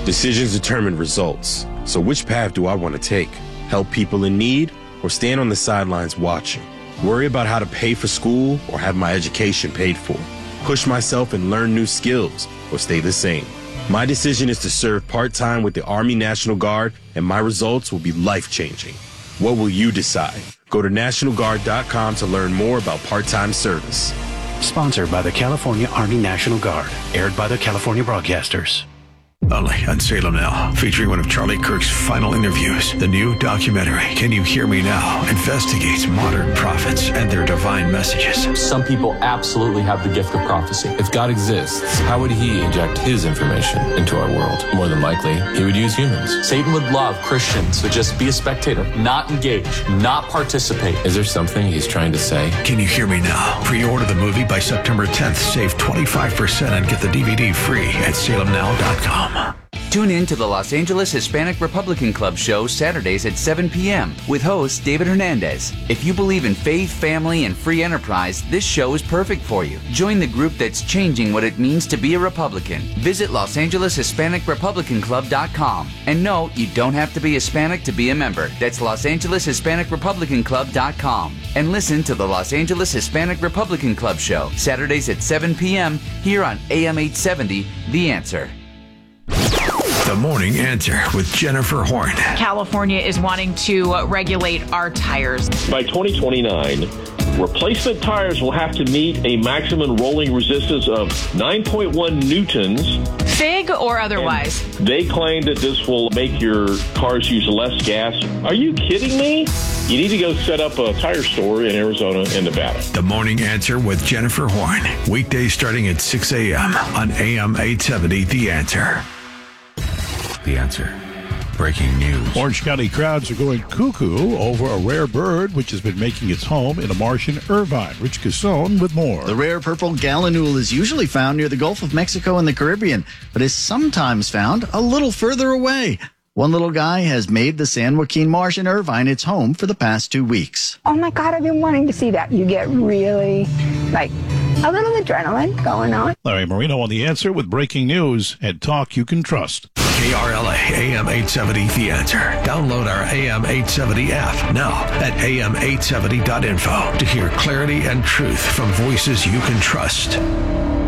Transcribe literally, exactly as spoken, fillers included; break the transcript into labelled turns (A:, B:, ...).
A: Decisions determine results. So which path do I want to take? Help people in need or stand on the sidelines watching? Worry about how to pay for school or have my education paid for? Push myself and learn new skills or stay the same? My decision is to serve part-time with the Army National Guard, and my results will be life-changing. What will you decide? Go to National Guard dot com to learn more about part-time service.
B: Sponsored by the California Army National Guard. Aired by the California Broadcasters.
C: Only on Salem Now, featuring one of Charlie Kirk's final interviews. The new documentary, Can You Hear Me Now?, investigates modern prophets and their divine messages.
D: Some people absolutely have the gift of prophecy. If God exists, how would he inject his information into our world? More than likely, he would use humans. Satan would love Christians to just be a spectator, not engage, not participate. Is there something he's trying to say?
C: Can You Hear Me Now? Pre-order the movie by September tenth. Save twenty-five percent and get the D V D free at Salem Now dot com.
E: Tune in to the Los Angeles Hispanic Republican Club show Saturdays at seven p.m. with host David Hernandez. If you believe in faith, family, and free enterprise, this show is perfect for you. Join the group that's changing what it means to be a Republican. Visit Los Angeles Hispanic Republican Club dot com. And no, you don't have to be Hispanic to be a member. That's Los Angeles Hispanic Republican Club dot com. And listen to the Los Angeles Hispanic Republican Club show Saturdays at seven p.m. here on A M eight seventy, The Answer.
C: The Morning Answer with Jennifer Horn.
F: California is wanting to uh, regulate our tires.
G: By twenty twenty-nine, replacement tires will have to meet a maximum rolling resistance of nine point one newtons.
F: Fig or otherwise?
G: And they claim that this will make your cars use less gas. Are you kidding me? You need to go set up a tire store in Arizona and Nevada.
C: The Morning Answer with Jennifer Horn. Weekdays starting at six a.m. on A M eight seventy, The Answer. The Answer. Breaking news.
H: Orange County crowds are going cuckoo over a rare bird which has been making its home in a marsh in Irvine. Rich Casson with more.
I: The rare purple gallinule is usually found near the Gulf of Mexico and the Caribbean, but is sometimes found a little further away. One little guy has made the San Joaquin Marsh in Irvine its home for the past two weeks.
J: Oh my God, I've been wanting to see that. You get really, like, a little adrenaline going on.
H: Larry Marino on The Answer with breaking news and talk you can trust.
C: K R L A A M eight seventy, The Answer. Download our A M eight seventy app now at A M eight seventy dot info to hear clarity and truth from voices you can trust.